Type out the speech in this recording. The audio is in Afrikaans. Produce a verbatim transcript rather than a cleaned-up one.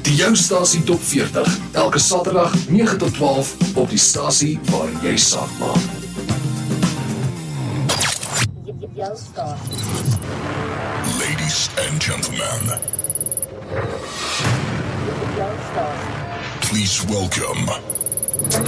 Die jou stasie top veertig, elke Saterdag nege tot twaalf op die stasie waar jy saak maak. Jou stasie. Ladies and gentlemen, Jou stasie. please welcome